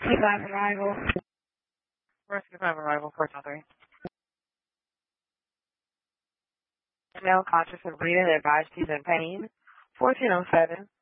5 arrival. Rescue 5 arrival, 403. Male conscious of bleeding, advised he's in pain. 1407.